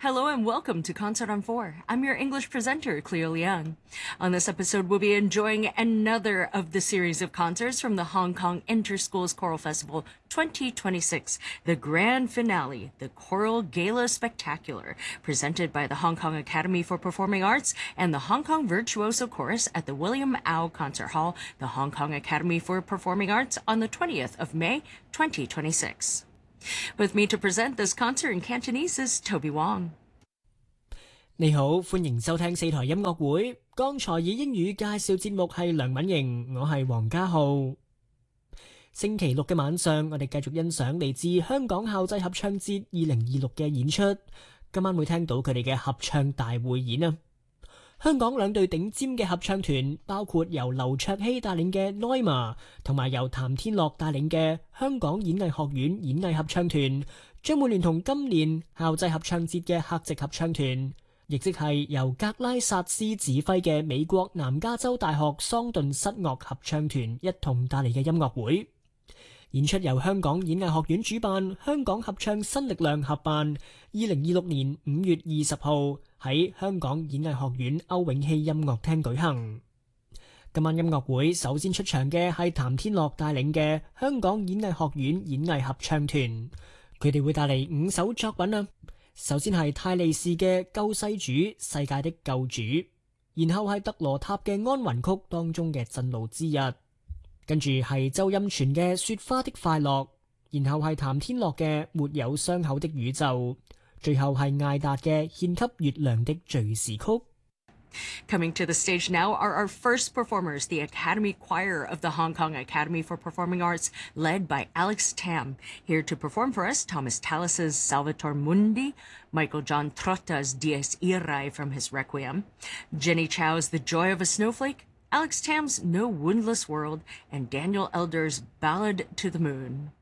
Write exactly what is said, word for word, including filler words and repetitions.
Hello and welcome to Concert on Four. I'm your English presenter, Cleo Liang. On this episode, we'll be enjoying another of the series of concerts from the Hong Kong Interschools Choral Festival twenty twenty-six, the grand finale, the Choral Gala Spectacular, presented by the Hong Kong Academy for Performing Arts and the Hong Kong Virtuoso Chorus at the William Au Concert Hall, the Hong Kong Academy for Performing Arts on the twentieth of May, twenty twenty-six. With me to present this concert in Cantonese is Toby Wong. 你好，歡迎收聽四台音樂會。剛才以英語介紹節目係梁敏瑩，我係黃家浩。星期六嘅晚上，我哋繼續欣賞嚟自香港校際合唱節二零二六嘅演出。今晚會聽到佢哋嘅合唱大匯演啊！香港兩隊頂尖嘅合唱團，包括由劉卓希帶領嘅 Noima 同埋由譚天樂帶領嘅香港演藝學院演藝合唱團，將會聯同今年校際合唱節嘅客席合唱團，亦即係由格拉薩斯指揮嘅美國南加州大學桑頓室樂合唱團一同帶嚟嘅音樂會。演出由香港演藝學院主辦，香港合唱新力量合辦，二零二六年五月二十號喺香港演藝學院歐永熙音樂廳舉行。今晚音樂會首先出場嘅係譚天樂帶領嘅香港演藝學院演藝合唱團，佢哋會帶嚟五首作品啊。首先係泰利士嘅救世主世界的救主，然後係德羅塔嘅安魂曲當中嘅震怒之日，跟住係周音泉嘅雪花的快樂，然後係譚天樂嘅沒有傷口的宇宙，最後係艾達嘅獻給月亮的敘事曲。 Coming to the stage now are our first performers, the Academy Choir of the Hong Kong Academy for Performing Arts, led by Alex Tam. Here to perform for us, Thomas Tallis's Salvator Mundi, Michael John Trotta's Dies Irae from his Requiem, Jenny Chow's The Joy of a Snowflake, Alex Tam's No Windless World, and Daniel Elder's Ballad to the Moon.